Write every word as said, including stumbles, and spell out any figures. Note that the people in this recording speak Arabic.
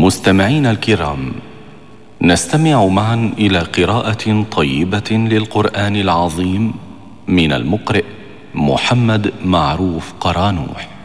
مستمعين الكرام، نستمع معا إلى قراءة طيبة للقرآن العظيم من المقرئ محمد معروف قرانوح.